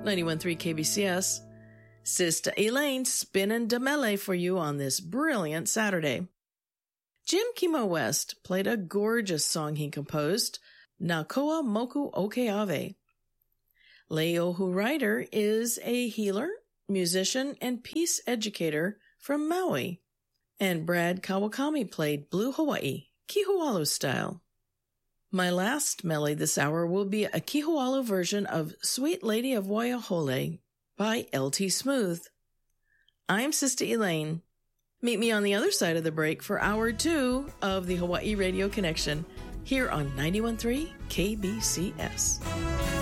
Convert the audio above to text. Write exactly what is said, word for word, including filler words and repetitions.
ninety-one point three K B C S. Sister Elaine spinning Demele for you on this brilliant Saturday. Jim Kimo West played a gorgeous song he composed, Nakoa Moku Okeave. Leohu Ryder is a healer, musician, and peace educator from Maui. And Brad Kawakami played Blue Hawaii, Kihualu style. My last melody this hour will be a Kihualu version of Sweet Lady of Waiahole by L T Smooth. I'm Sister Elaine. Meet me on the other side of the break for hour two of the Hawaii Radio Connection here on ninety-one point three K B C S.